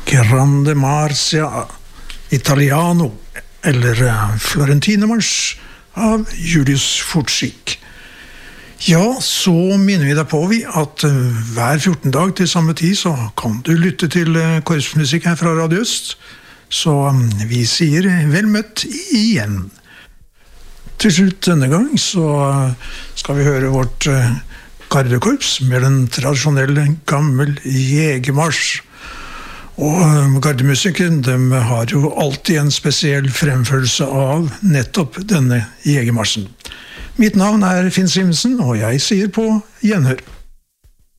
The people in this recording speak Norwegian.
Grande Marcia Italiano, eller Florentinermarsj av Julius Fortsik. Ja, så minner vi deg på at hver 14 dag til samme tid så kan du lytte til korpsmusikk her fra Radio Øst. Så vi sier vel møtt igjen. Til slutt denne gang så skal vi høre vårt gardekorps med den tradisjonelle gammel jegermarsj. Og gardemusikken, de har jo alltid en spesiell fremførelse av nettopp denne jegermarsjen. Mitt navn Finn Simensen, og jeg sier på gjenhør.